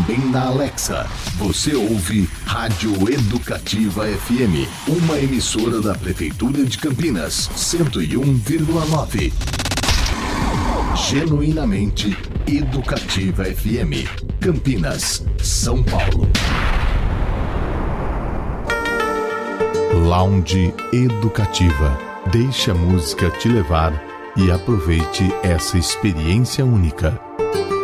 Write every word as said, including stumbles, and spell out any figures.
também na Alexa. Você ouve Rádio Educativa F M, uma emissora da Prefeitura de Campinas, cento e um vírgula nove. Genuinamente Educativa F M, Campinas, São Paulo. Lounge Educativa. Deixe a música te levar e aproveite essa experiência única.